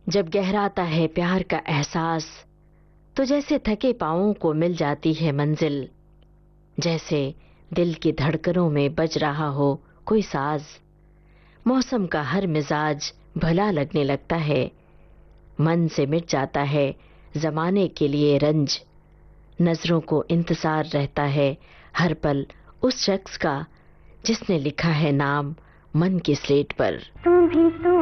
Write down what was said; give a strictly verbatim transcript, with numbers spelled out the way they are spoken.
जब गहराता है प्यार का एहसास, तो जैसे थके पांवों को मिल जाती है मंजिल, जैसे दिल की धड़कनों में बज रहा हो कोई साज। मौसम का हर मिजाज भला लगने लगता है, मन से मिट जाता है जमाने के लिए रंज। नजरों को इंतजार रहता है हर पल उस शख्स का, जिसने लिखा है नाम मन की स्लेट पर। तुम भी तो